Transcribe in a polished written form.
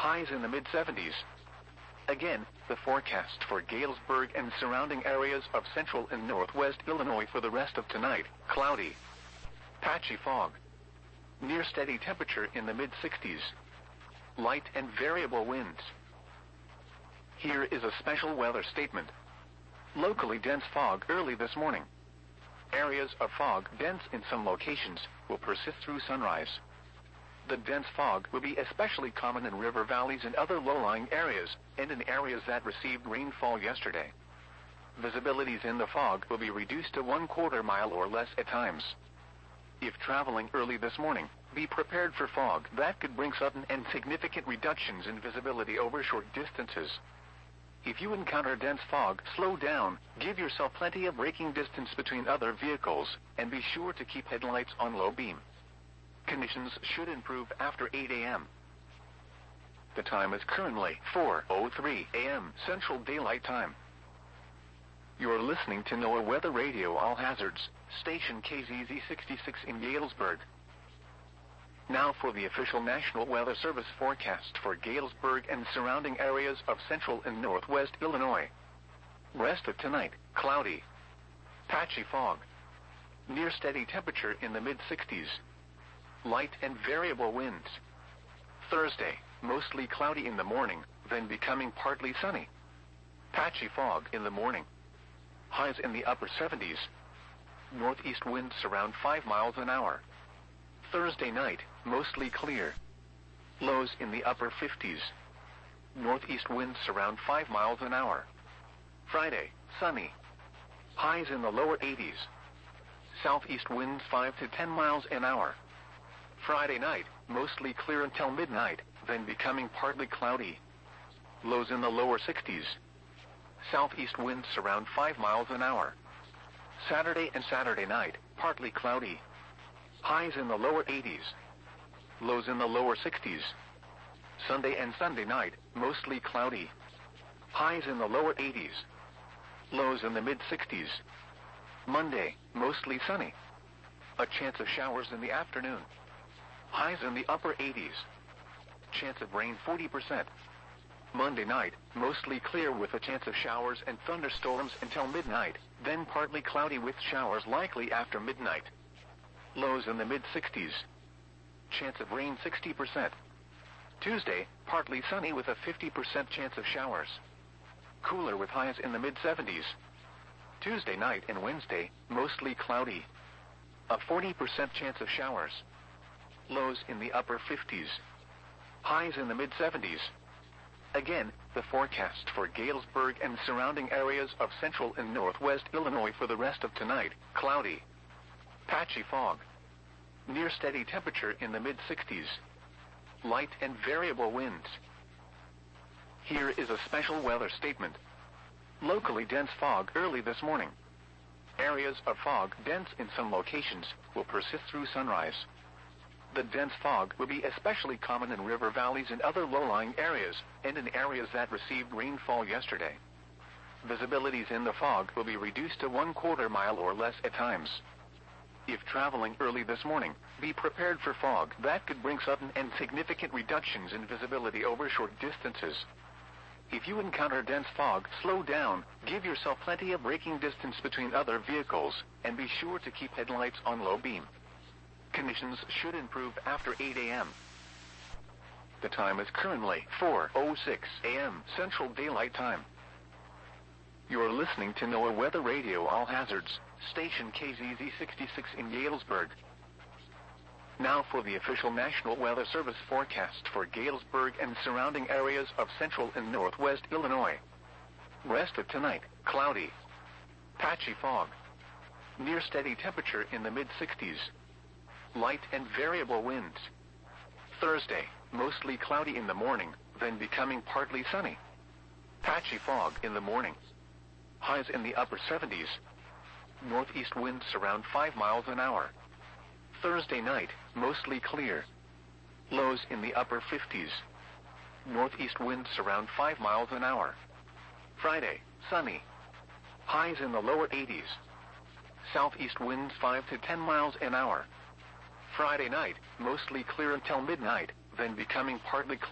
highs in the mid-70s. Again, the forecast for Galesburg and surrounding areas of central and northwest Illinois for the rest of tonight: cloudy, patchy fog, near steady temperature in the mid-60s, light and variable winds. Here is a special weather statement. Locally dense fog early this morning. Areas of fog dense in some locations will persist through sunrise. The dense fog will be especially common in river valleys and other low-lying areas, and in areas that received rainfall yesterday. Visibilities in the fog will be reduced to 1/4 mile or less at times. If traveling early this morning, be prepared for fog that could bring sudden and significant reductions in visibility over short distances. If you encounter dense fog, slow down, give yourself plenty of braking distance between other vehicles, and be sure to keep headlights on low beam. Conditions should improve after 8 a.m. The time is currently 4:03 a.m. Central Daylight Time. You are listening to NOAA Weather Radio All Hazards, station KZZ 66 in Galesburg. Now for the official National Weather Service forecast for Galesburg and surrounding areas of central and northwest Illinois. Rest of tonight: cloudy, patchy fog, near steady temperature in the mid-60s, light and variable winds. Thursday, mostly cloudy in the morning, then becoming partly sunny. Patchy fog in the morning. Highs in the upper 70s. Northeast winds around 5 miles an hour. Thursday night, mostly clear. Lows in the upper 50s. Northeast winds around 5 miles an hour. Friday, sunny. Highs in the lower 80s. Southeast winds 5 to 10 miles an hour. Friday night, mostly clear until midnight, then becoming partly cloudy. Lows in the lower 60s. Southeast winds around 5 miles an hour. Saturday and Saturday night, partly cloudy. Highs in the lower 80s. Lows in the lower 60s. Sunday and Sunday night, mostly cloudy. Highs in the lower 80s. Lows in the mid-60s. Monday, mostly sunny. A chance of showers in the afternoon. Highs in the upper 80s. Chance of rain 40%. Monday night, mostly clear with a chance of showers and thunderstorms until midnight, then partly cloudy with showers likely after midnight. Lows in the mid-60s. Chance of rain 60%. Tuesday, partly sunny with a 50% chance of showers. Cooler with highs in the mid-70s. Tuesday night and Wednesday, mostly cloudy. A 40% chance of showers. Lows in the upper 50s. Highs in the mid-70s. Again, the forecast for Galesburg and surrounding areas of central and northwest Illinois for the rest of tonight: cloudy, patchy fog, near steady temperature in the mid-60s, light and variable winds. Here is a special weather statement. Locally dense fog early this morning. Areas of fog dense in some locations will persist through sunrise. The dense fog will be especially common in river valleys and other low-lying areas, and in areas that received rainfall yesterday. Visibilities in the fog will be reduced to 1/4 mile or less at times. If traveling early this morning, be prepared for fog that could bring sudden and significant reductions in visibility over short distances. If you encounter dense fog, slow down, give yourself plenty of braking distance between other vehicles, and be sure to keep headlights on low beam. Conditions should improve after 8 a.m. The time is currently 4:06 a.m. Central Daylight Time. You are listening to NOAA Weather Radio All Hazards, station KZZ 66 in Galesburg. Now for the official National Weather Service forecast for Galesburg and surrounding areas of central and northwest Illinois. Rest of tonight: cloudy, patchy fog, near steady temperature in the mid-60s, light and variable winds. Thursday, mostly cloudy in the morning, then becoming partly sunny. Patchy fog in the morning. Highs in the upper 70s. Northeast winds around 5 miles an hour. Thursday night, mostly clear. Lows in the upper 50s. Northeast winds around 5 miles an hour. Friday, sunny. Highs in the lower 80s. Southeast winds 5 to 10 miles an hour. Friday night, mostly clear until midnight, then becoming partly cloudy.